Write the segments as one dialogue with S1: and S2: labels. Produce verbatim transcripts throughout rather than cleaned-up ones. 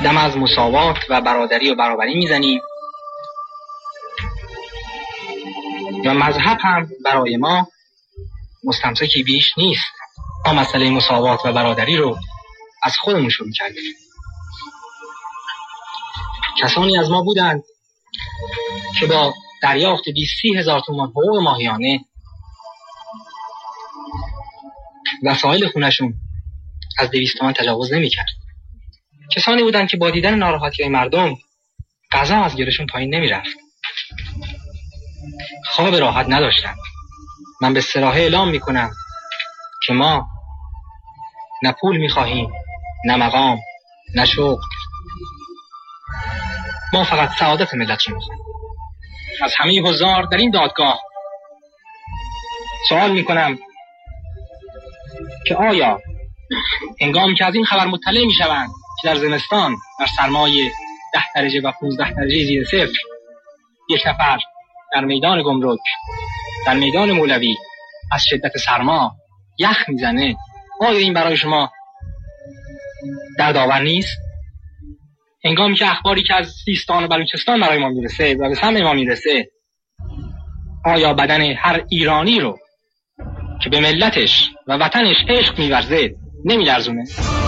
S1: دم از مساوات و برادری و برابری میزنیم و مذهب هم برای ما مستمسکی بیش نیست. ما مسئله مساوات و برادری رو از خودمون شروع کردیم. کسانی از ما بودند که با دریافت بیست سی هزار تومان حقوق ماهیانه وسایل خونشون از دویست تومان تجاوز نمی کرد. کسانی بودند که با دیدن ناراحتی های مردم غذا از گلوشون پایین نمی رفت. خواب راحت نداشتند. من به صراحه اعلام می کنم که ما نه پول می خواهیم، نه مقام، نه شغل. ما فقط سعادت ملت رو می خواهیم. از همه حضار در این دادگاه سوال می کنم که آیا هنگامی که از این خبر مطلع می شوند که در زمستان در سرمای ده درجه و پونزده درجه زیر صفر یک نفر در میدان گمرک، در میدان مولوی از شدت سرما یخ میزنه، آیا این برای شما دردآور نیست؟ هنگامی که اخباری که از سیستان و بلوچستان برای ما میرسه و به سمع ما میرسه، آیا بدن هر ایرانی رو که به ملتش و وطنش عشق میورزه نمیلرزونه؟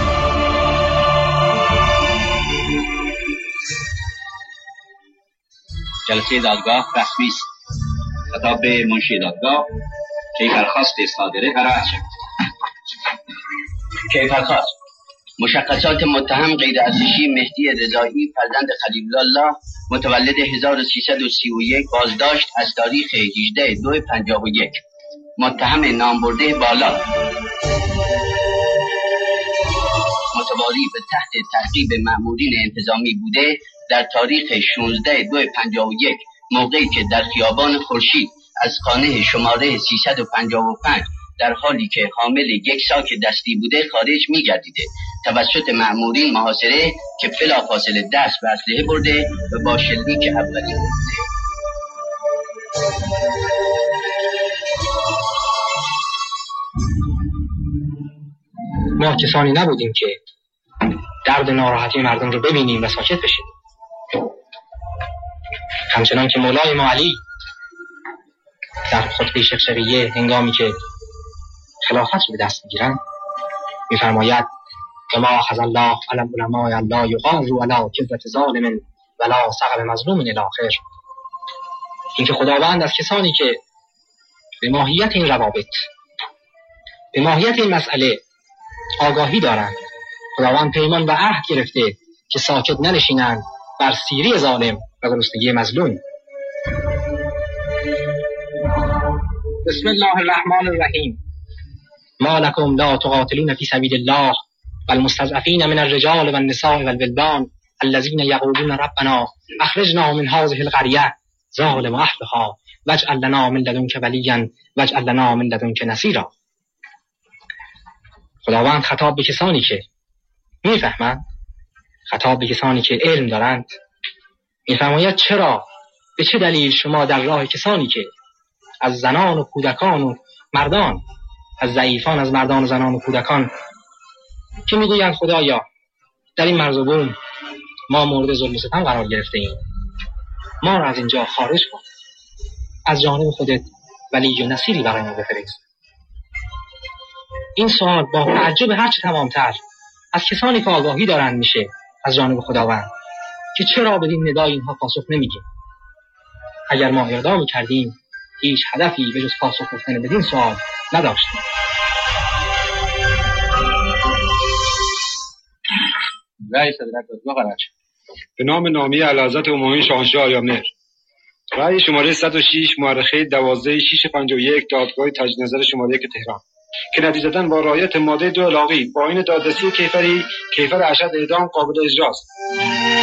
S2: جلسه دادگاه رسمی است. خطاب به منشی دادگاه. کیفرخواست صادره قرائت شد. کیفرخواست: مشخصات متهم غیر ارزشی مهدی رضایی فرزند خلیل الله متولد هزار و سیصد و سی و یک بازداشت از تاریخ هجده دو پنجاه و یک. متهم نامبرده بالا متواری به تحت تعقیب مأمورین انتظامی بوده در تاریخ شانزده دو پنجاه و یک موقعی که در خیابان خورشید از خانه شماره سیصد و پنجاه و پنج در حالی که حامل یک ساک دستی بوده خارج می‌گردیده توسط مأمورین محاصره که بلافاصله دست به اسلحه برده و با شلیک اولی برده.
S1: ما کسانی نبودیم که درد ناراحتی مردم رو ببینیم و ساکت بشیم. همچنان که مولای ما علی در خطبه شقشقیه هنگامی که خلافت رو به دست میگیرن میفرماید و ما اخذ الله علی العلماء الله یغاروا علی کذبة ظالم ولا ثغر مظلوم الی آخر. اینکه خداوند از کسانی که به ماهیت این روابط، به ماهیت این مسئله آگاهی دارند، خداوند پیمان و عهد گرفته که ساکت ننشینند بر سیری ظالم و گرسنگی مظلوم. بسم الله الرحمن الرحیم. ما لکم لا تقاتلون فی سبیل الله والمستضعفین من الرجال والنساء والولدان الذین یقولون ربنا اخرجنا من هذه القرية ظالم اهلها واجعل لنا من لدنک ولیا واجعل لنا من لدنک نصیرا. خداوند خطاب به کسانی که میفهمند، خطاب به کسانی که علم دارند، میفرماید چرا، به چه دلیل شما در راه کسانی که از زنان و کودکان و مردان، از ضعیفان از مردان و زنان و کودکان که میگویند خدایا در این مرز و بوم ما مورد ظلم و ستم قرار گرفته ایم، ما را از اینجا خارج کن، از جانب خودت ولی و نصیری برای ما بفرست. این سوال با تعجب هرچه تمامتر از کسانی که آگاهی دارند میشه از جانب خداوند که چرا بدین ندای اینها پاسخ نمیگیم. اگر ما اقدام کردیم هیچ هدفی به جز پاسخ گفتن بدین سوال نداشتیم.
S2: رأی صدرت دادگاه قرائت شد.
S3: به نام نامی اعلیحضرت همایون شاهنشاه آریامهر. رأی شماره صد و شش مورخه دوازده شش پنجاه و یک دادگاه تجدید نظر شماره یک تهران که نتیجتاً با رعایت ماده دو الاغی با این دادرسی کیفری کیفر ارشد اعدام قابل اجراست.